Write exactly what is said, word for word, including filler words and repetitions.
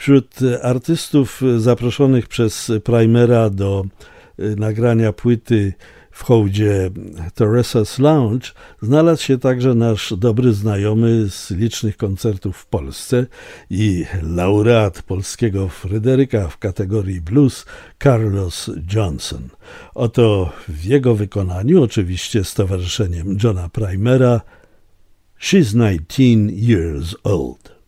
Wśród artystów zaproszonych przez Primera do nagrania płyty w hołdzie Teresa's Lounge znalazł się także nasz dobry znajomy z licznych koncertów w Polsce i laureat polskiego Fryderyka w kategorii blues Carlos Johnson. Oto w jego wykonaniu, oczywiście z towarzyszeniem Johna Primera, She's nineteen years old.